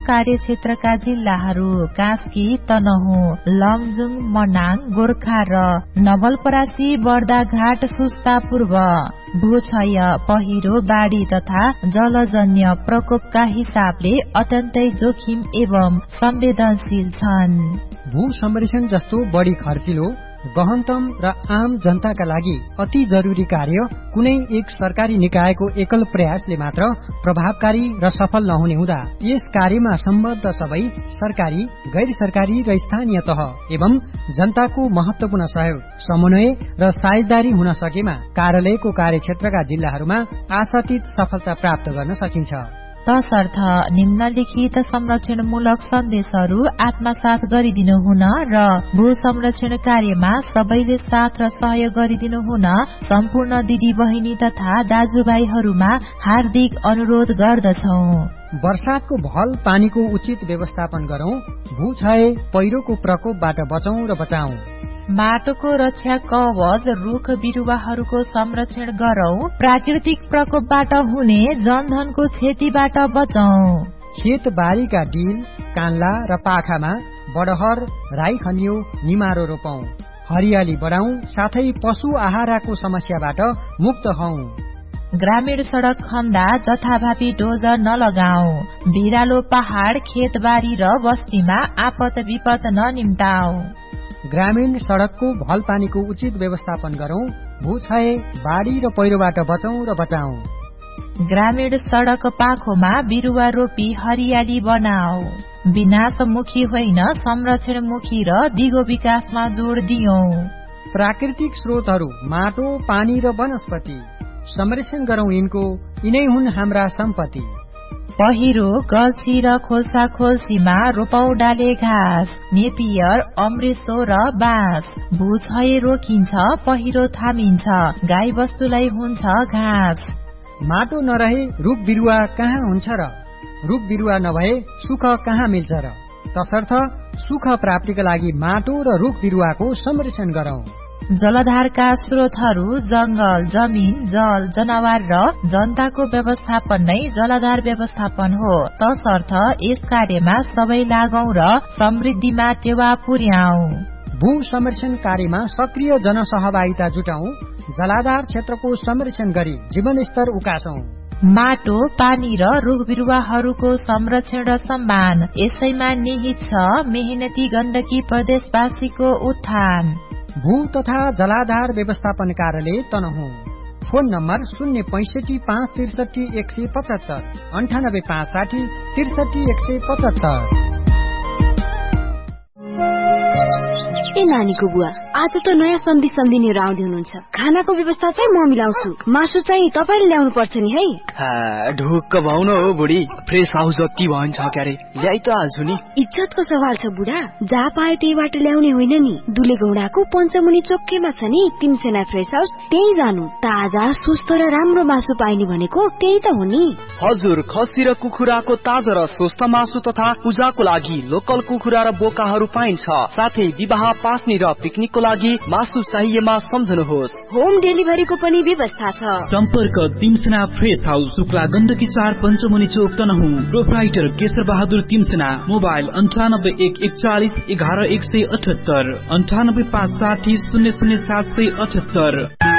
कार्यक्षेत्रका जिल्लाहरू कास्की, तनहुँ, लमजुङ, मनाङ, गोर्खा र नवलपरासी, बर्दाघाट, सुस्ता पूर्व। भूक्षय, पहिरो, बाढ़ी तथा जलजन्य प्रकोपका हिसाबले अत्यन्तै जोखिम एवं संवेदनशील छन्। भू संरक्षण जस्तो बढी खर्चिलो, गहनतम र आम जनताका लागि अति जरुरी कार्य कुनै एक सरकारी निकायको एकल प्रयासले मात्र प्रभावकारी र सफल नहुने हुँदा यस कार्यमा सम्बद्ध सबै सरकारी, गैर सरकारी र स्थानीय तह एवं जनताको महत्वपूर्ण सहयोग, समन्वय र साझेदारी हुन सकेमा कार्यालयको कार्यक्षेत्रका जिल्लाहरूमा आशातीत सफलता प्राप्त गर्न सकिन्छ। तसर्थ निम्नलिखित संरक्षणमूलक सन्देशहरू आत्मसात गरिदिनु हुन र भू संरक्षण कार्यमा सबैले साथ र सहयोग गरिदिनु हुन सम्पूर्ण दिदी बहिनी तथा दाजुभाइहरूमा हार्दिक अनुरोध गर्दछौं। वर्षातको भल पानीको उचित व्यवस्थापन गरौं, भूक्षय, पहिरोको प्रकोपबाट बचौं र बचाऊ। माटोको रक्षा कवच, रुख बिरुवाहरूको संरक्षण गरौं, प्राकृतिक प्रकोपबाट हुने जनधनको क्षतिबाट बचौं। खेत बारीका डिल, कान्ला र पाखामा बडहर, राई खनियो, निमारो रोपौं, हरियाली बढाउँ, साथै पशु आहाराको समस्याबाट मुक्त हौं। ग्रामीण सड़क खन्दा जथाभावी डोजर नलगाऊ, भिरालो पहाड़, खेतबारी र बस्तीमा आपत विपत ननिम्टाऊ। ग्रामीण सड़कको भल पानीको उचित व्यवस्थापन गरौं, भूक्षय, बाढ़ी र पहिरोबाट बचौं र बचाऊ। ग्रामीण सड़क पाखोमा बिरुवा रोपी हरियाली बनाऊ। विनाशमुखी होइन, संरक्षणमुखी र दिगो विकासमा जोड़ दियौं। प्राकृतिक स्रोतहरू माटो, पानी र वनस्पति संरक्षण गरौं, यिनै हुन् हाम्रा सम्पत्ति। पहिरो, गल्छी र खोल्सा खोल्सीमा रोपौ डाले घाँस, नेपियर, अमृतसो र बाँस। भूक्षय रोकिन्छ, पहिरो थामिन्छ, गाई बस्तुलाई हुन्छ घाँस। माटो नरहे रुख बिरुवा कहाँ हुन्छ र? रुख बिरुवा नभए सुख कहाँ मिल्छ र? तसर्थ सुख प्राप्तिका लागि माटो र रुख बिरुवाको संरक्षण गरौं। जलधारका स्रोतहरू जंगल, जमीन, जल, जनावर र जनताको व्यवस्थापन नै जलधार व्यवस्थापन हो। तसर्थ यस कार्यमा सबै लागौं र समृद्धिमा टेवा पुर्याऊ। भू संरक्षण कार्यमा सक्रिय जनसहभागिता जुटाऊ, जलाधार क्षेत्रको संरक्षण गरी जीवनस्तर उकासौं। माटो, पानी र रुख बिरुवाहरूको संरक्षण र सम्मान यसैमा निहित छ मेहनती गण्डकी प्रदेशवासीको उत्थान। भू तथा जलाधार व्यवस्थापन कार्यालय तनहुँ। Phone number 065 563 175, 98 560 63 175। ए नानीको बुवा, आज त नयाँ सम्झिनेहरू आउँदै हुनुहुन्छ। खानाको व्यवस्था चाहिँ म मिलाउँछु, मासु चाहिँ तपाईले ल्याउनु पर्छ नि है। ढुक्क भाउन हो बुढी, फ्रेस हाउस जति भन्छ क्यारे ल्याइ त हाल्छु नि। इज्जतको सवाल छ बुढा, जहाँ पाए त्यहीबाट ल्याउने होइन नि। दुले गौडाको पञ्चमुनि चोकैमा छ नि तिमसेना फ्रेस हाउस, त्यही जानु। ताजा, स्वस्थ र राम्रो मासु पाइने भनेको त्यही त हो नि। हजुर, खसी र कुखुराको ताजा र स्वस्थ मासु तथा पूजाको लागि लोकल कुखुरा र बोकाहरू पाइन्छ। साथै विवाह, पास्ने र पिकनिकको लागि मासु चाहिएमा सम्झनुहोस्। होम डेलिभरीको पनि व्यवस्था छ। सम्पर्क तिमसेना फ्रेस हाउस, शुक्ला गण्डकी 4 पञ्चमुनि चोक तनहुँ। प्रोप्राइटर केशर बहादुर तिमसेना। मोबाइल 98 141 11 178, 98 560 00 778।